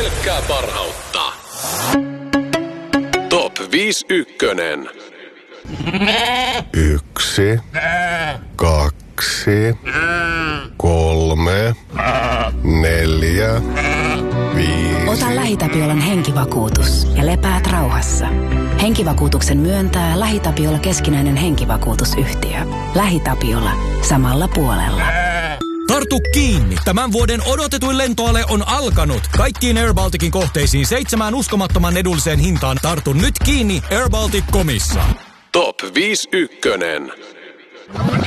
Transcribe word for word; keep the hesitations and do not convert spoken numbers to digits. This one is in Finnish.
pelkkää parhautta. Top viisi ykkönen. Yksi, kaksi, kolme, neljä, viisi. Ota LähiTapiolan henkivakuutus ja lepäät rauhassa. Henkivakuutuksen myöntää LähiTapiola keskinäinen henkivakuutusyhtiö. LähiTapiola. Samalla puolella. Tartu kiinni! Tämän vuoden odotetuin lentoale on alkanut. Kaikkiin Air Balticin kohteisiin seitsemään uskomattoman edulliseen hintaan. Tartu nyt kiinni air baltic piste comissa. Top viisi ykkönen.